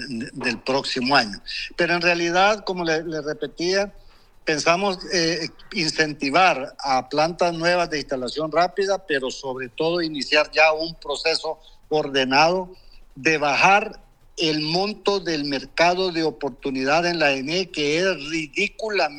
del próximo año. Pero en realidad, como le repetía, pensamos incentivar a plantas nuevas de instalación rápida, pero sobre todo iniciar ya un proceso ordenado de bajar el monto del mercado de oportunidad en la ENE, que es ridículamente